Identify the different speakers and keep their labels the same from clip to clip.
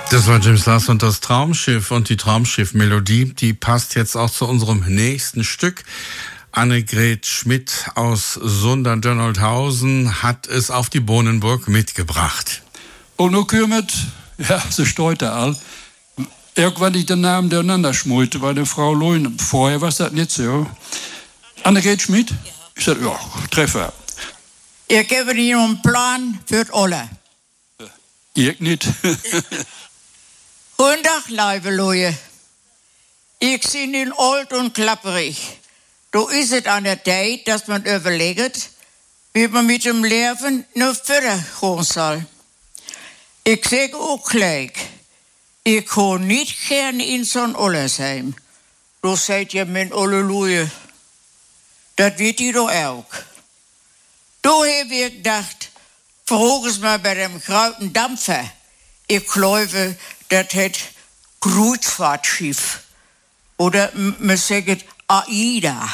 Speaker 1: Das war James Last und das Traumschiff und die Traumschiff-Melodie, die passt jetzt auch zu unserem nächsten Stück. Annegret Schmidt aus Sundern-Dönnolthausen hat es auf die Bohnenburg mitgebracht.
Speaker 2: Und nu kümmert, ja, sie steht da all. Irgendwann ich den Namen durcheinander schmollte, weil der Frau Lohin, vorher war das nicht so. Annegret Schmidt? Ja. Ich sag, ja, Treffer.
Speaker 3: Ich gebe Ihnen einen Plan für alle.
Speaker 2: Ich nicht.
Speaker 3: Guten Tag, liebe Leute. Ich bin in alt und klapperig. Da ist es an der Zeit, dass man überlegt, wie man mit dem Leben noch weitergehen soll. Ich sage auch gleich, ich kann nicht gern in so ein Allersheim. Da seid ihr mein Alleluja. Das wird ihr doch auch. Da habe ich gedacht, frag es mal bei dem grauen Dampfer. Ich glaube, das hat Kreuzfahrtschiff. Oder man sagt AIDA.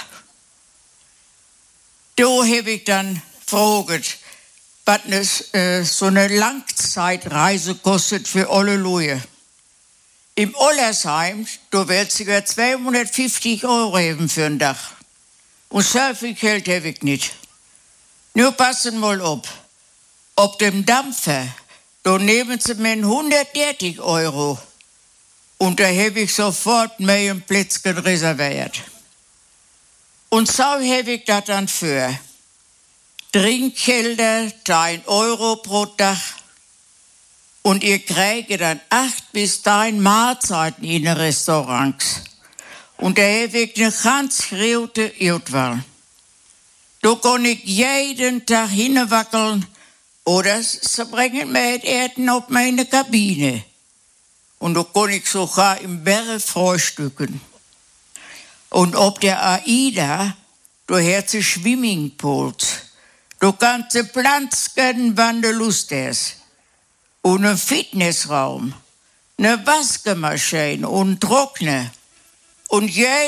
Speaker 3: Da habe ich dann gefragt, was so eine Langzeitreise kostet für alle Leute. Im Allersheim, da wird sogar 250 € haben für ein Dach. Und so viel Geld habe ich nicht. Nur passen mal auf. Ob dem Dampfer, da nehmen sie mir 130 €. Und da habe ich sofort mehr Plätzchen reserviert. Und so habe ich das dann für. Trinkgelder 1 € pro Tag. Und ihr kriegt dann 8 bis 10 Mahlzeiten in den Restaurants. Und da habe ich eine ganz gute Auswahl. Da kann ich jeden Tag hinwackeln oder sie bringen mir das Essen auf meine Kabine. Und da kann ich sogar im Berg frühstücken. Und auf der AIDA, da hat sie Swimmingpools. Da kannst du planschen, wann du Lust hast. Und einen Fitnessraum, eine Waschmaschine und einen Trockner. Und